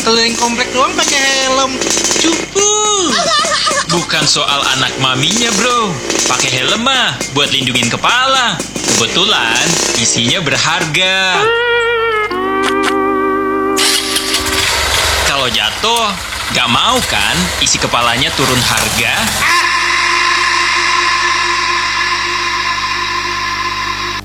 keliling komplek doang pakai helm. Cukup. Bukan soal anak maminya, bro. Pakai helm mah buat lindungin kepala. Kebetulan isinya berharga. Kalau jatuh, gak mau kan isi kepalanya turun harga?